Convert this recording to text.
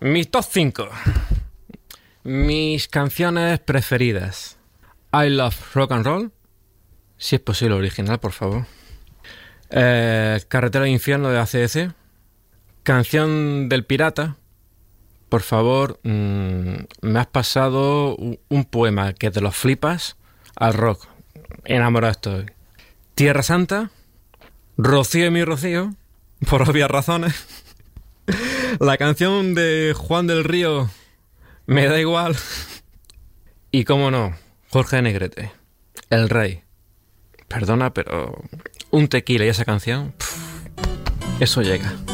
Mi top 5. Mis canciones preferidas. I Love Rock and Roll. Si es posible original, por favor. Carretera de Infierno de AC/DC. Canción del Pirata. Por favor, me has pasado un poema que te lo flipas al rock. Enamorado estoy. Tierra Santa. Rocío y mi Rocío. Por obvias razones. La canción de Juan del Río, Me da igual. Y cómo no, Jorge Negrete, El Rey. Perdona, pero un tequila y esa canción, eso llega.